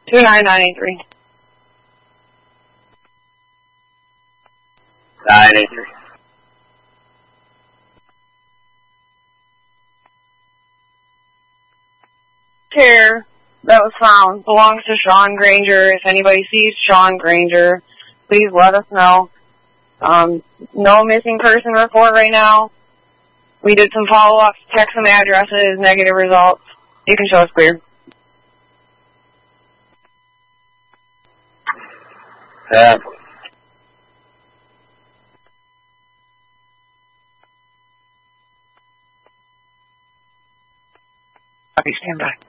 29983. 983. Care that was found belongs to Sean Granger. If anybody sees Sean Granger, please let us know. No missing person report right now. We did some follow-ups, checked some addresses, negative results. You can show us clear. Copy, stand by.